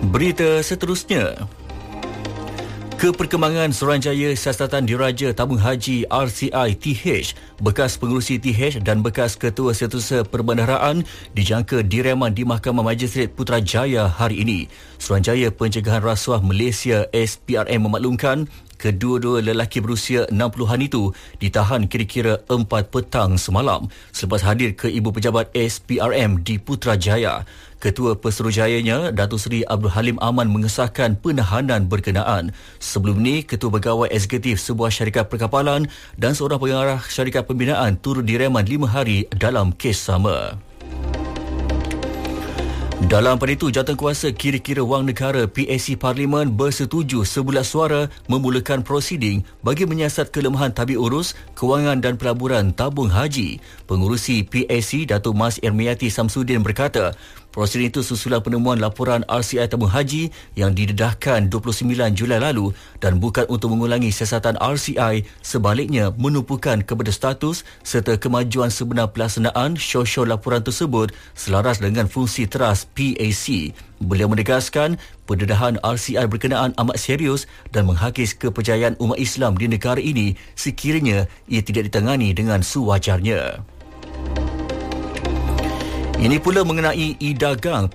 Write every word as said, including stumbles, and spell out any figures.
Berita seterusnya. Keperkembangan Suruhanjaya Siasatan Diraja Tabung Haji R C I T H, bekas pengurusi T H dan bekas Ketua Setiausaha Perbendaharaan dijangka direman di Mahkamah Majistret Putrajaya hari ini. Suruhanjaya Pencegahan Rasuah Malaysia S P R M memaklumkan kedua-dua lelaki berusia enam puluhan itu ditahan kira-kira empat petang semalam selepas hadir ke Ibu Pejabat S P R M di Putrajaya. Ketua Pesuruhjayanya, Datuk Seri Abdul Halim Aman mengesahkan penahanan berkenaan. Sebelum ini, Ketua Pegawai Eksekutif sebuah syarikat perkapalan dan seorang pengarah syarikat pembinaan turut direman lima hari dalam kes sama. Dalam pada itu, Jawatankuasa Kira-Kira Wang Negara P A C Parlimen bersetuju sebulat suara memulakan prosiding bagi menyiasat kelemahan tabik urus, kewangan dan pelaburan tabung haji. Pengurusi P A C Datuk Mas Ermiati Samsudin berkata, prosiding itu susulan penemuan laporan R C I tabung haji yang didedahkan dua puluh sembilan Julai lalu dan bukan untuk mengulangi siasatan R C I, sebaliknya menumpukan kepada status serta kemajuan sebenar pelaksanaan syos-syos laporan tersebut selaras dengan fungsi teras P A C. Beliau menegaskan pendedahan R C I berkenaan amat serius dan menghakis kepercayaan umat Islam di negara ini sekiranya ia tidak ditangani dengan sewajarnya. Ini pula mengenai e-dagang.